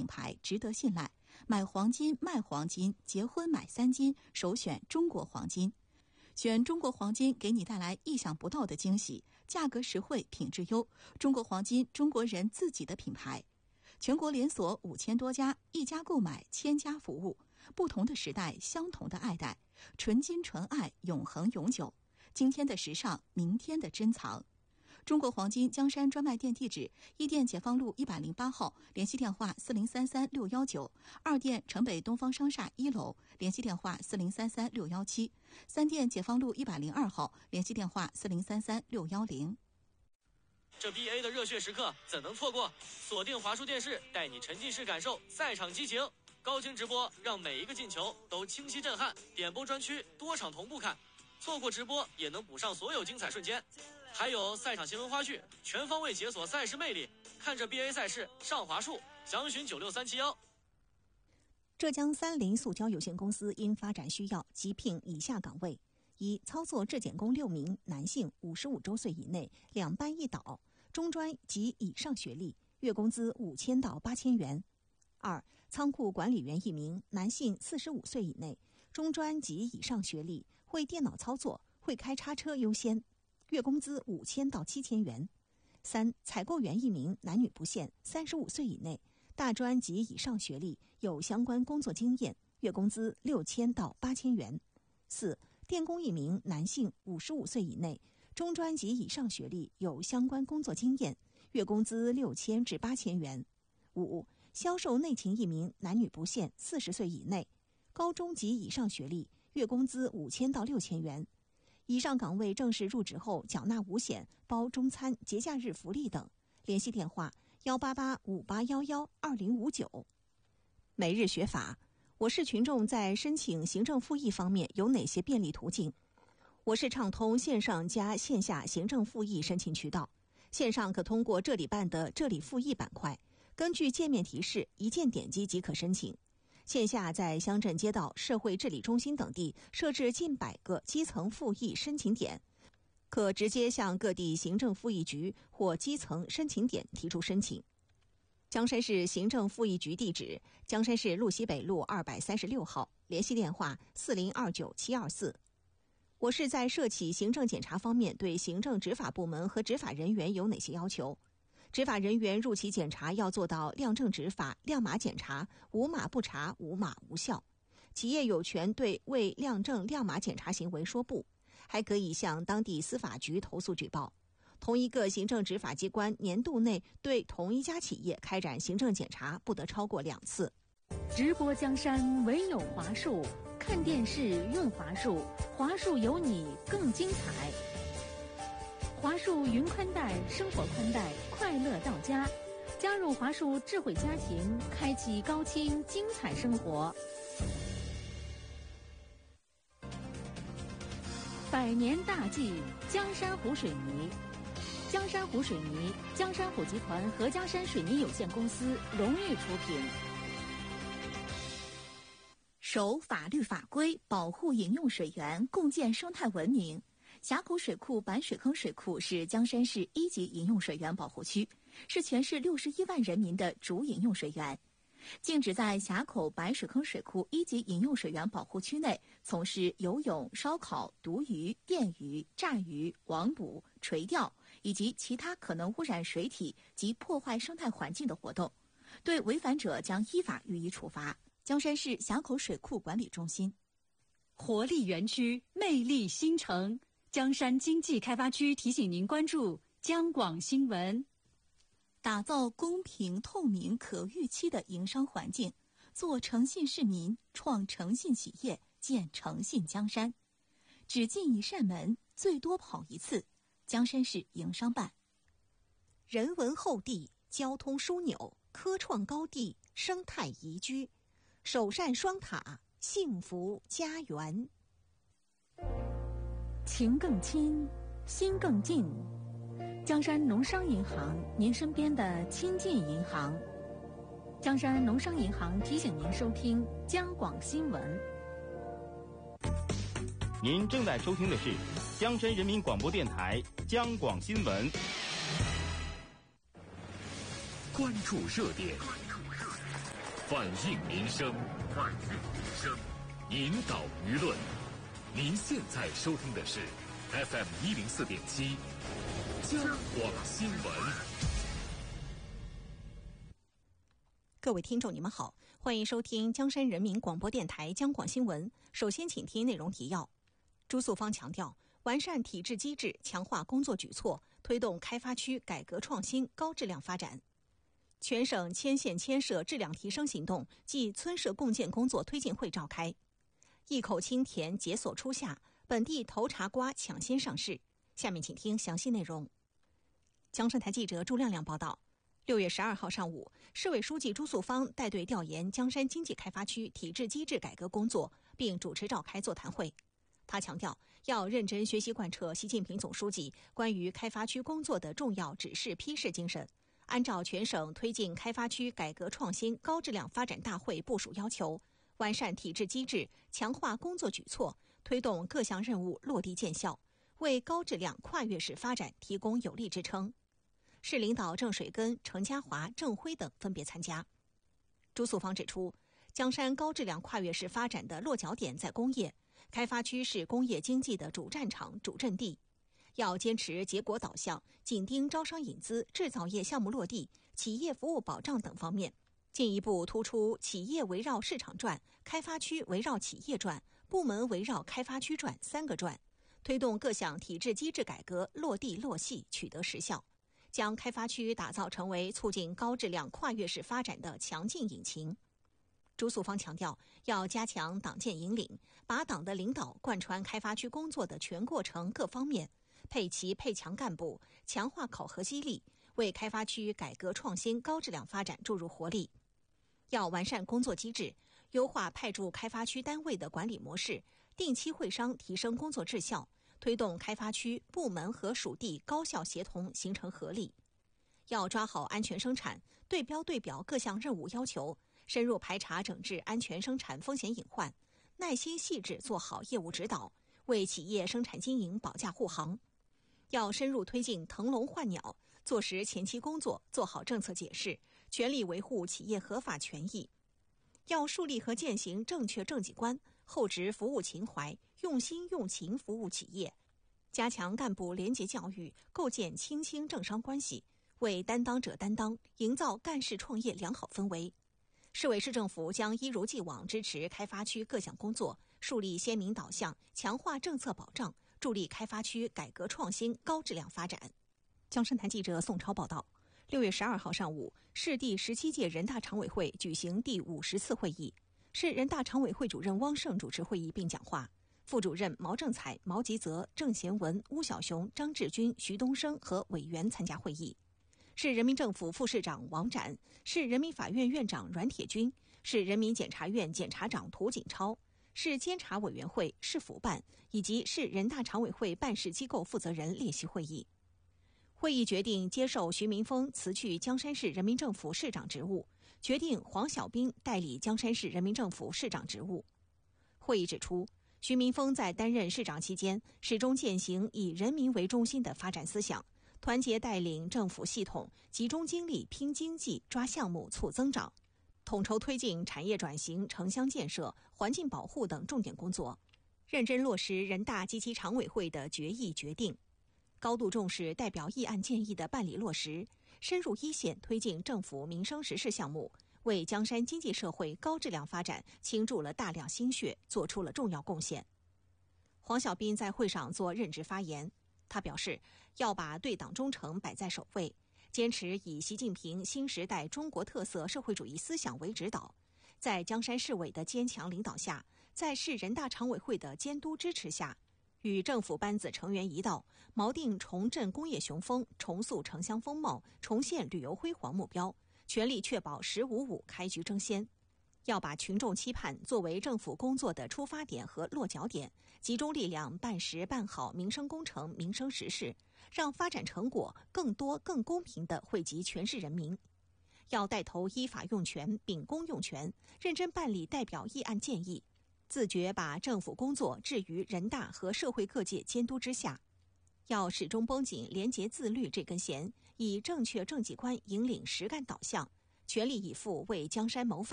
品牌值得信赖，买黄金卖黄金，结婚买3金，首选中国黄金。选中国黄金给你带来意想不到的惊喜，价格实惠，品质优。中国黄金，中国人自己的品牌。全国连锁5000多家，一家购买1000家服务。不同的时代，相同的爱戴，纯金纯爱，永恒永久。今天的时尚，明天的珍藏。中国黄金江山专卖店地址：一店解放路108号，联系电话4033-619；二店城北东方商厦1楼，联系电话4033-617；三店解放路102号，联系电话4033-610。 这 BA 的热血时刻怎能错过？锁定华数电视，带你沉浸式感受赛场激情，高清直播让每一个进球都清晰震撼，点播专区多场同步看，错过直播也能补上所有精彩瞬间。还有赛场新闻花絮，全方位解锁赛事魅力。看着 BA 赛事上华数，详询96371。 浙江三菱塑胶有限公司因发展需要，急聘以下岗位：一、操作质检工6名，男性，55周岁以内，2班1导，中专及以上学历，月工资5000到8000元。二、仓库管理员1名，男性，45岁以内，中专及以上学历，会电脑操作，会开叉车优先，月工资5000到7000元。三、采购员1名，男女不限，35岁以内，大专及以上学历，有相关工作经验，月工资6000到8000元。四、电工1名，男性，55岁以内，中专及以上学历，有相关工作经验，月工资6000至8000元。五、销售内勤1名，男女不限，40岁以内，高中及以上学历，月工资5000到6000元。以上岗位正式入职后缴纳5险，包中餐、节假日福利等。联系电话18858112059。每日学法，我市群众在申请行政复议方面有哪些便利途径？我市畅通线上加线下行政复议申请渠道。线上可通过这里办的这里复议板块，根据界面提示一键点击即可申请。线下在乡镇街道、社会治理中心等地设置近100个基层复议申请点，可直接向各地行政复议局或基层申请点提出申请。江山市行政复议局地址：江山市路西北路236号，联系电话4029-724。我市在涉企行政检查方面对行政执法部门和执法人员有哪些要求？执法人员入企检查要做到亮正执法、亮码检查，无码不查，无码无效。企业有权对未亮正亮码检查行为说不，还可以向当地司法局投诉举报。同一个行政执法机关年度内对同一家企业开展行政检查不得超过2次。 直播江山唯有华数，看电视用华数，华数有你更精彩。华数云宽带，生活宽带，快乐到家。加入华数智慧家庭，开启高清精彩生活。100年大计，江山湖水泥。江山湖水泥，江山湖集团和江山水泥有限公司荣誉出品。 守法律法规，保护饮用水源，共建生态文明。峡口水库板水坑水库是江山市1级饮用水源保护区，是全市61万人民的主饮用水源。禁止在峡口板水坑水库1级饮用水源保护区内从事游泳、烧烤、毒鱼、电鱼、炸鱼、网捕、垂钓以及其他可能污染水体及破坏生态环境的活动，对违反者将依法予以处罚。江山市峡口水库管理中心。 活力园区，魅力新城。江山经济开发区提醒您关注江广新闻。 打造公平、透明、可预期的营商环境，做诚信市民，创诚信企业，建诚信江山。只进一扇门，最多跑一次。江山市营商办。 人文厚地，交通枢纽，科创高地，生态宜居，首善双塔，幸福家园。 情更亲，心更近。江山农商银行，您身边的亲近银行。江山农商银行提醒您收听江广新闻。 您正在收听的是江山人民广播电台江广新闻。 关注热点， 反映民生，引导舆论。您现在收听的是 FM 104.7江广新闻。 各位听众，你们好，欢迎收听江山人民广播电台江广新闻。首先，请听内容提要。朱素芳强调，完善体制机制，强化工作举措，推动开发区改革创新、高质量发展。全省迁县迁社质量提升行动暨村社共建工作推进会召开。一口清甜解锁初夏，本地头茶瓜抢先上市。下面请听详细内容。江山台记者朱亮亮报道，6月12号上午，市委书记朱素芳带队调研江山经济开发区体制机制改革工作，并主持召开座谈会。他强调，要认真学习贯彻习近平总书记关于开发区工作的重要指示批示精神，按照全省推进开发区改革创新高质量发展大会部署要求，完善体制机制，强化工作举措，推动各项任务落地见效，为高质量跨越式发展提供有力支撑。市领导郑水根、程家华、郑辉等分别参加。朱素芳指出，江山高质量跨越式发展的落脚点在工业，开发区是工业经济的主战场、主阵地。要坚持结果导向，紧盯招商引资、制造业项目落地、企业服务保障等方面，进一步突出企业围绕市场转、开发区围绕企业转、部门围绕开发区转3个转，推动各项体制机制改革落地落细，取得实效，将开发区打造成为促进高质量跨越式发展的强劲引擎。朱素芳强调，要加强党建引领，把党的领导贯穿开发区工作的全过程各方面，配齐配强干部，强化考核激励，为开发区改革创新高质量发展注入活力。要完善工作机制，优化派驻开发区单位的管理模式，定期会商提升工作质效，推动开发区部门和属地高效协同形成合力。要抓好安全生产，对标对表各项任务要求，深入排查整治安全生产风险隐患，耐心细致做好业务指导，为企业生产经营保驾护航。要深入推进腾笼换鸟，做实前期工作，做好政策解释，全力维护企业合法权益。要树立和践行正确政绩观，厚植服务情怀，用心用情服务企业，加强干部廉洁教育，构建亲清政商关系，为担当者担当，营造干事创业良好氛围。市委市政府将一如既往支持开发区各项工作，树立鲜明导向，强化政策保障，助力开发区改革创新高质量发展。江山台记者宋超报道，6月12号上午，市第17届人大常委会举行第50次会议，市人大常委会主任汪盛主持会议并讲话，副主任毛正才、毛吉泽、郑贤文、邬小雄、张志军、徐东升和委员参加会议。市人民政府副市长王展、市人民法院院长阮铁军、市人民检察院检察长涂锦超、市监察委员会、市府办以及市人大常委会办事机构负责人列席会议。会议决定接受徐明峰辞去江山市人民政府市长职务，决定黄小兵代理江山市人民政府市长职务。会议指出，徐明峰在担任市长期间，始终践行以人民为中心的发展思想，团结带领政府系统，集中精力拼经济、抓项目、促增长，统筹推进产业转型、城乡建设、环境保护等重点工作，认真落实人大及其常委会的决议决定，高度重视代表议案建议的办理落实，深入一线推进政府民生实事项目，为江山经济社会高质量发展倾注了大量心血，做出了重要贡献。黄小兵在会上做任职发言，他表示，要把对党忠诚摆在首位，坚持以习近平新时代中国特色社会主义思想为指导，在江山市委的坚强领导下，在市人大常委会的监督支持下，与政府班子成员一道，锚定重振工业雄风、重塑城乡风貌、重现旅游辉煌目标，全力确保“1055”开局争先。要把群众期盼作为政府工作的出发点和落脚点，集中力量办实办好民生工程、民生实事，让发展成果更多、更公平地惠及全市人民。要带头依法用权、秉公用权，认真办理代表议案建议，自觉把政府工作置于人大和社会各界监督之下。要始终绷紧廉洁自律这根弦，以正确政绩观引领实干导向，全力以赴为江山谋发